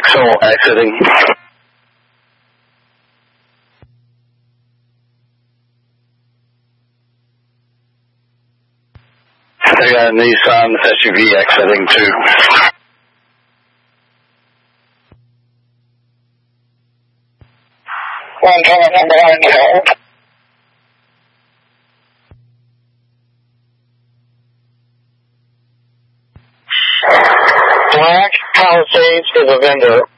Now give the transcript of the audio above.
Axle exiting. I got a Nissan SUV exiting too. One coming behind you, hold. Black Palisades for the vendor.